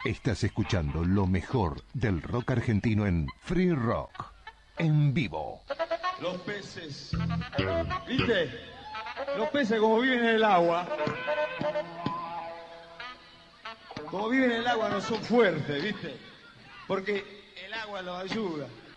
Estás escuchando lo mejor del rock argentino en Free Rock, en vivo. Los peces, ¿viste? Los peces como viven en el agua, no son fuertes, ¿viste? Porque el agua los ayuda.